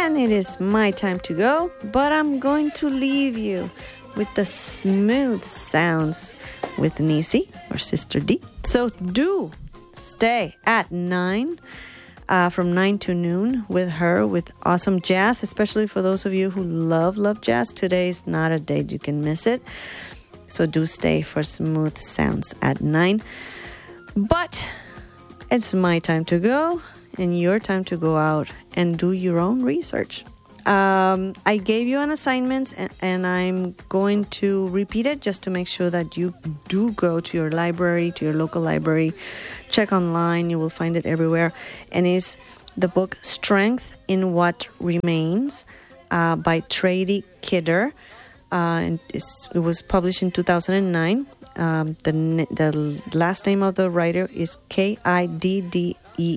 And it is my time to go, but I'm going to leave you with the smooth sounds with Nisi or Sister D. So do stay at 9, from 9 to noon with her, with awesome jazz, especially for those of you who love jazz. Today is not a day you can miss it. So do stay for smooth sounds at 9. But it's my time to go and your time to go out and do your own research. I gave you an assignment and I'm going to repeat it just to make sure that you do go to your library, to your local library. Check online, you will find it everywhere. And it's the book Strength in What Remains by Trady Kidder. And it was published in 2009. The last name of the writer is Kidder.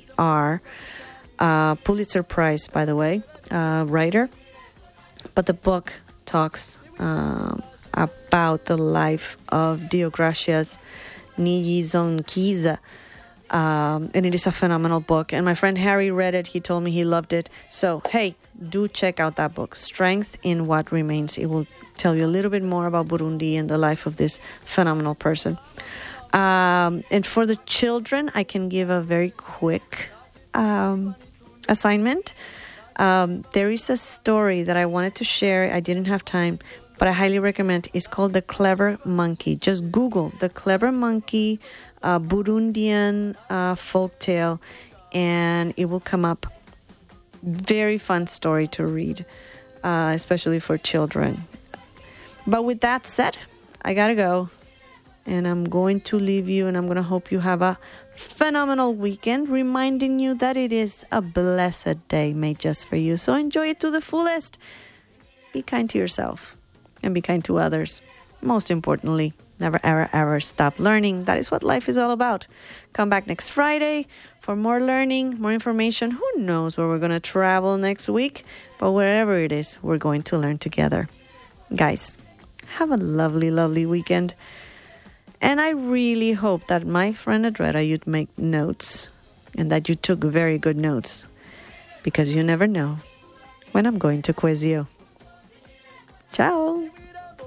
Pulitzer Prize, by the way, writer. But the book talks about the life of Deogracias Niyizonkiza. And it is a phenomenal book. And my friend Harry read it. He told me he loved it. So, hey, do check out that book, Strength in What Remains. It will tell you a little bit more about Burundi and the life of this phenomenal person. And for the children, I can give a very quick assignment. There is a story that I wanted to share. I didn't have time, but I highly recommend. It's called The Clever Monkey. Just Google The Clever Monkey, Burundian folktale, and it will come up. Very fun story to read, especially for children. But with that said, I gotta go. And I'm going to leave you, and I'm going to hope you have a phenomenal weekend, reminding you that it is a blessed day made just for you. So enjoy it to the fullest. Be kind to yourself and be kind to others. Most importantly, never, ever stop learning. That is what life is all about. Come back next Friday for more learning, more information. Who knows where we're going to travel next week? But wherever it is, we're going to learn together. Guys, have a lovely, lovely weekend. And I really hope that my friend Adreta, you'd make notes and that you took very good notes, because you never know when I'm going to quiz you. Ciao.